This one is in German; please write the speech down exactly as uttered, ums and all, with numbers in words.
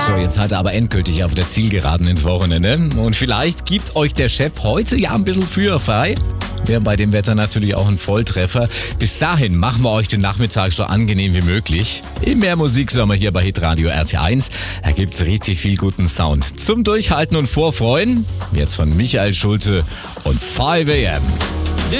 So, jetzt seid ihr aber endgültig auf der Zielgeraden ins Wochenende. Und vielleicht gibt euch der Chef heute ja ein bisschen früher frei. Wäre bei dem Wetter natürlich auch ein Volltreffer. Bis dahin machen wir euch den Nachmittag so angenehm wie möglich. In mehr Musiksommer hier bei Hitradio R T eins. Da gibt's richtig viel guten Sound. Zum Durchhalten und Vorfreuen. Jetzt von Michael Schulte und five a m.